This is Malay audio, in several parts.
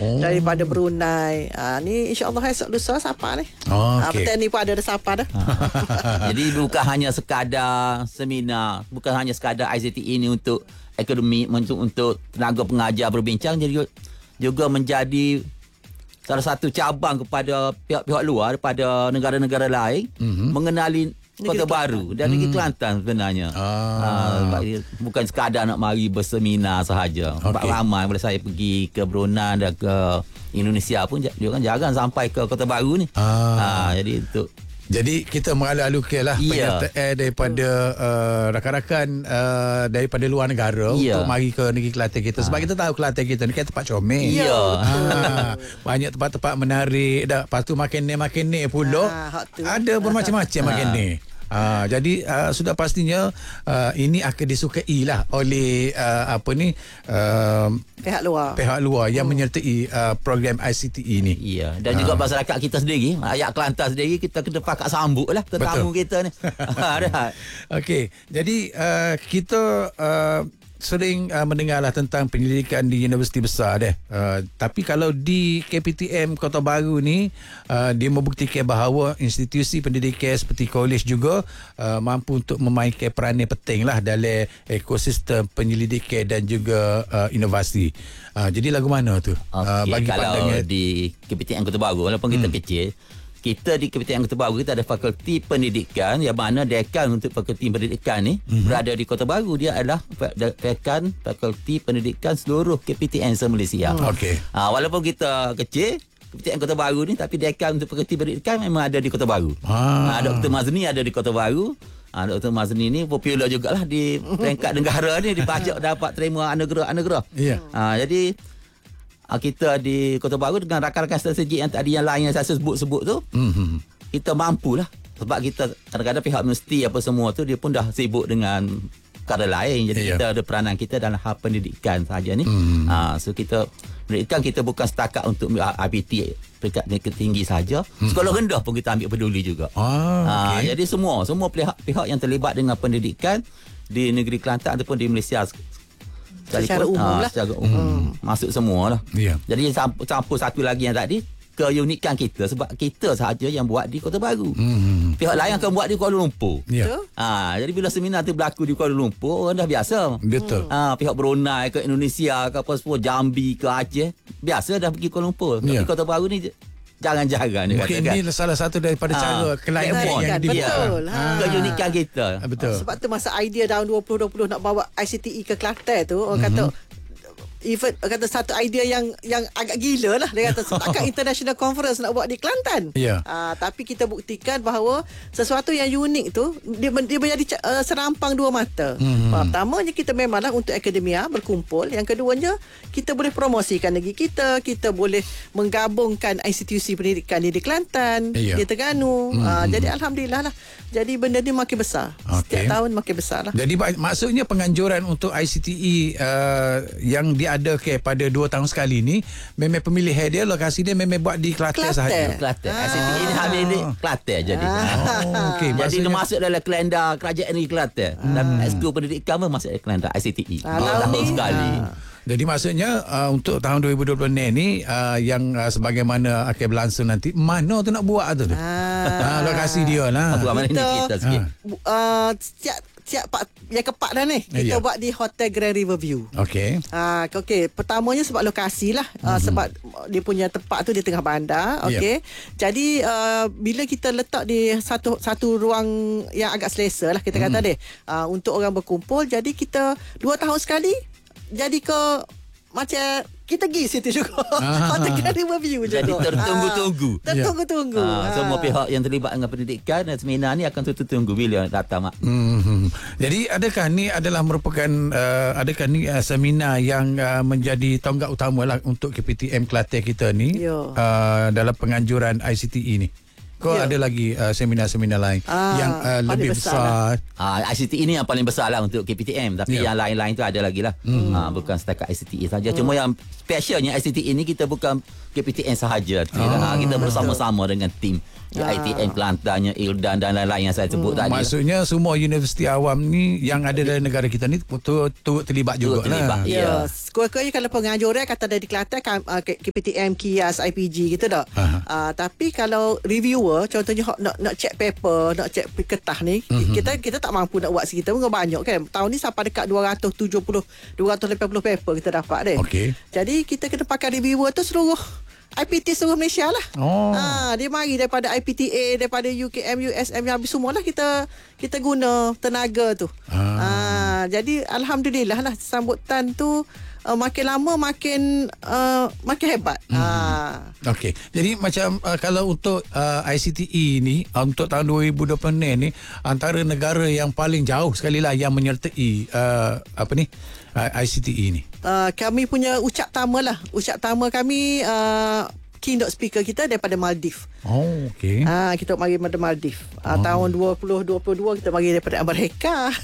daripada Brunei. Ni insya-Allah esok lusa siapa ni? Petai ni pun ada siapa dah. Jadi bukan hanya sekadar seminar, bukan hanya sekadar ICTE ni untuk akademik, untuk tenaga pengajar berbincang, jadi juga menjadi salah satu cabang kepada pihak-pihak luar daripada negara-negara lain mengenali Kota Baru dan negeri Kelantan sebenarnya. Bukan sekadar nak mari berseminar sahaja. Okay. Ramai bila saya pergi ke Brunei dan ke Indonesia pun dia kan jarang sampai ke Kota Baru ni. Jadi kita mengalu-alukan lah penyertaan daripada rakan-rakan daripada luar negara untuk mari ke negeri Kelantan kita. Sebab kita tahu Kelantan kita ni kan tempat comel. Banyak tempat-tempat menarik. Lepas tu makan ni pula. Ada bermacam-macam makan ni. Jadi sudah pastinya ini akan disukai lah oleh pihak luar yang menyertai program ICTE ni. Ya, dan juga masyarakat kita sendiri, rakyat Kelantan sendiri, kita kena pakat sambut lah tetamu kita ni. Okey, jadi kita sering mendengarlah tentang penyelidikan di universiti besar tapi kalau di KPTM Kota Baru ni dia membuktikan bahawa institusi pendidikan seperti kolej juga mampu untuk memainkan peranan penting lah dalam ekosistem penyelidikan dan juga inovasi. Jadi lagu mana tu? Bagi kalau pandangan di KPTM Kota Baru walaupun kita kecil, kita di KPTM Kota Baru kita ada fakulti pendidikan yang mana dekan untuk fakulti pendidikan ni berada di Kota Baru. Dia adalah dekan fakulti pendidikan seluruh KPTM se-Malaysia. Walaupun kita kecil KPTM Kota Baru ni, tapi dekan untuk fakulti pendidikan memang ada di Kota Baru. Dr. Mazni ada di Kota Baru. Dr. Mazni ni popular jugalah di peringkat negara ni, dipajak dapat terima anugerah. Jadi kita di Kota Baru dengan rakan-rakan strategi yang tadi yang lain yang saya sebut tu, kita mampulah. Sebab kita kadang-kadang pihak universiti apa semua tu dia pun dah sibuk dengan perkara lain. Jadi kita ada peranan kita dalam hal pendidikan sahaja ni. So pendidikan kita bukan setakat untuk IPT peringkat tinggi saja. Sekolah rendah pun kita ambil peduli juga. Jadi semua pihak yang terlibat dengan pendidikan di negeri Kelantan ataupun di Malaysia secara umum lah. Secara umum. Masuk semua lah. Jadi campur satu lagi yang tadi, keunikan kita sebab kita sahaja yang buat di Kota Baru. Pihak lain akan buat di Kuala Lumpur. Jadi bila seminar tu berlaku di Kuala Lumpur, orang dah biasa. Betul. Pihak Brunei ke Indonesia ke apa semua, Jambi ke Aceh, biasa dah pergi Kuala Lumpur. Tapi Kota Baru ni jarang-jarang dia mungkin katakan. Ini salah satu daripada cara kelainan yang dibuat. Betul. Keunikan kita. Betul. Sebab tu masa idea tahun 2020 nak bawa ICTE ke Kelantan tu, orang kata even kata satu idea yang agak gila lah. Dia kata setakat international conference nak buat di Kelantan. Tapi kita buktikan bahawa sesuatu yang unik tu dia menjadi serampang dua mata. Pertamanya kita memanglah untuk akademia berkumpul. Yang keduanya kita boleh promosikan negeri kita. Kita boleh menggabungkan institusi pendidikan di Kelantan, di Terengganu. Jadi alhamdulillah lah. Jadi benda ni makin besar. Setiap tahun makin besar lah. Jadi maksudnya penganjuran untuk ICTE yang diadakan pada 2 tahun sekali ni, memang pemilihan dia, lokasi dia memang buat di Kelantan sahaja. Kelantan. ICTE ni hamil di Kelantan jadi. Jadi dia masuk dalam kalender kerajaan negeri Kelantan. Dan Exco Pendidikan pun masuk dalam kalender ICTE. Tahun sekali. Jadi maksudnya untuk tahun 2020 ni yang sebagaimana akan berlangsung nanti, mana tu nak buat tu? Lokasi dia lah. Mana ni kita sikit. Siap yang keempat dah ni. Kita buat di Hotel Grand Riverview. Okey. Pertamanya sebab lokasi lah. Sebab dia punya tempat tu di tengah bandar. Okey. Jadi bila kita letak di satu ruang yang agak selesa lah kita kata deh. Untuk orang berkumpul. Jadi kita 2 tahun sekali jadi ke macam kita pergi situ juga. Hotel Grand Riverview juga. Jadi tertunggu-tunggu. Tertunggu-tunggu. Semua pihak yang terlibat dengan pendidikan dan seminar ni akan tertunggu bila datang, Mak. Jadi adakah ni adalah merupakan seminar yang menjadi tonggak utama lah untuk KPTM Kelantan kita ni dalam penganjuran ICTE ni? Kau ada lagi seminar-seminar lain yang lebih besar? ICT ini yang paling besar lah untuk KPTM. Tapi yang lain-lain tu ada lagi lah. Bukan setakat ICT saja. Cuma yang specialnya ICT ini kita bukan KPTM sahaja. Kita bersama-sama dengan tim ITM Kelantan, Ildan dan lain-lain yang saya sebut tadi. Maksudnya semua universiti awam ni yang ada dalam negara kita ni terlibat juga lah. Ya, kurang-kurangnya kalau pengajuran kata dari Kelantan KPTM, KIAS, IPG gitu dah. Tapi kalau reviewer contohnya nak check paper, nak check kertas ni, kita tak mampu nak buat segitu pun banyak kan. Tahun ni sampai dekat 280 paper kita dapat deh. Okay. Jadi kita kena pakai reviewer tu seluruh IPT seluruh Malaysia lah. Dia mari daripada IPTA, daripada UKM, USM, habis semualah kita guna tenaga tu. Jadi alhamdulillah lah sambutan tu makin lama makin hebat. Okey. Jadi macam kalau untuk ICTE ni untuk tahun 2020 ni antara negara yang paling jauh sekali lah yang menyertai ICTE ni. Kami punya ucap tama lah. Ucap tama kami keynote speaker kita daripada Maldives. Okey. Kita mari daripada Maldives. Tahun 2022 kita mari daripada Amerika.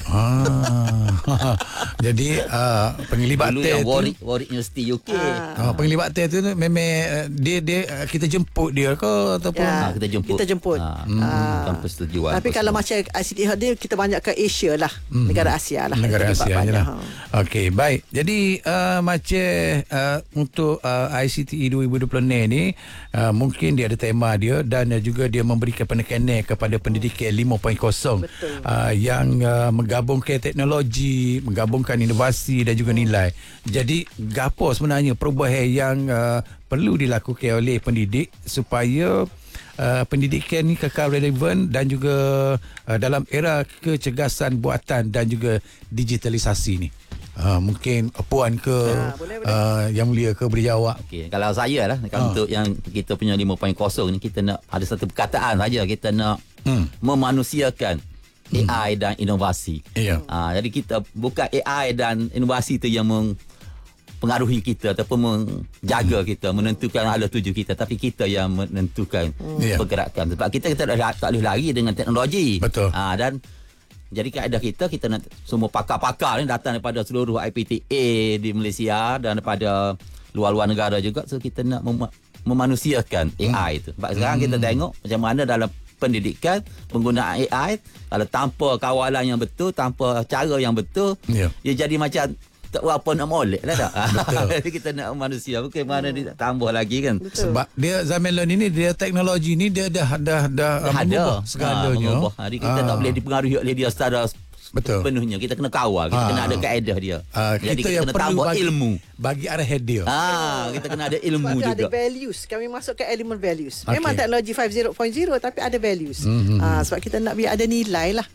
Jadi penglibatan yang Warwick University UK. Penglibatan tu memang dia kita jemput dia ke ataupun kita jemput. Kampus tujuan. Tapi kalau macam ICT dia kita banyak ke Asia lah. Negara Asia lah. Negara Asia je lah. Okey, baik. Jadi macam untuk ICTE 2020 ni mungkin dia ada tema dia dan juga dia memberikan penekanan kepada pendidikan 5.0 yang menggabungkan teknologi, menggabungkan inovasi dan juga nilai. Jadi gapo sebenarnya perubahan yang perlu dilakukan oleh pendidik supaya pendidikan ni kekal relevan dan juga dalam era kecergasan buatan dan juga digitalisasi ni. Mungkin Puan ke boleh. Yang Mulia ke boleh jawab. Okey, kalau saya lah untuk yang kita punya 5.0 ni kita nak ada satu perkataan saja, kita nak memanusiakan AI dan inovasi. Jadi kita bukan AI dan inovasi tu yang mempengaruhi kita ataupun menjaga kita, menentukan arah tuju kita, tapi kita yang menentukan pergerakan. Sebab kita tak boleh lari dengan teknologi. Betul. Dan jadi kaedah kita nak semua pakar-pakar ni datang daripada seluruh IPTA di Malaysia dan daripada luar-luar negara juga. So kita nak memanusiakan AI tu. Sebab sekarang kita tengok macam mana dalam pendidikan penggunaan AI, kalau tanpa kawalan yang betul, tanpa cara yang betul, dia jadi macam tak apa nak molek lah tak. Jadi kita nak manusia bukan mana dia tambah lagi kan. Sebab dia zaman learn ini dia teknologi ni dia dah mengubah segalanya. Jadi kita tak boleh dipengaruhi oleh dia secara penuhnya. Kita kena kawal, kita kena ada kaedah dia. Jadi kita kena tambah ilmu bagi arahan dia. Kita kena ada ilmu juga. Ada values. Kami masuk ke elemen values. Memang teknologi 5.0 tapi ada values. Sebab kita nak biar ada nilai lah.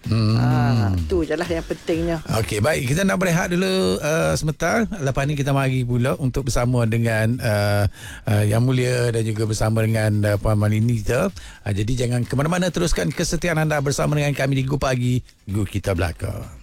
Tu je lah yang pentingnya. Okey, baik. Kita nak berehat dulu sebentar. Lepas ni kita mari pula untuk bersama dengan Yang Mulia dan juga bersama dengan Puan Malini kita. Jadi jangan ke mana-mana, teruskan kesetiaan anda bersama dengan kami di Go Pagi, Go Kita Belaka.